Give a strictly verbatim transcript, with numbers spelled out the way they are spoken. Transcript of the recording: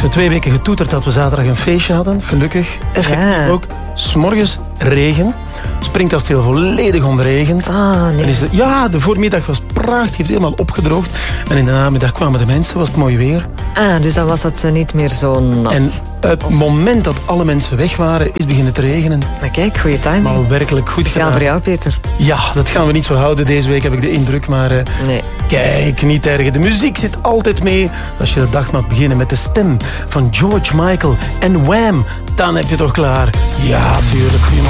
hebben twee weken getoeterd dat we zaterdag een feestje hadden. Gelukkig. Effectief Ja. ook. 's Morgens regen. Springkasteel volledig onderregend. Ah, nee. En is de, ja, de voormiddag was prachtig, heeft helemaal opgedroogd. En in de namiddag kwamen de mensen, was het mooi weer. Ah, dus dan was het niet meer zo nat. En het moment dat alle mensen weg waren, is beginnen te regenen. Maar kijk, goede timing. Maar werkelijk goed Speciaal gedaan. voor jou, Peter. Ja, dat gaan we niet zo houden deze week, heb ik de indruk. Maar uh, Nee. kijk, niet erg. De muziek zit altijd mee. Als je de dag mag beginnen met de stem van George Michael en Wham, dan heb je toch klaar. Ja, tuurlijk. Goedemorgen.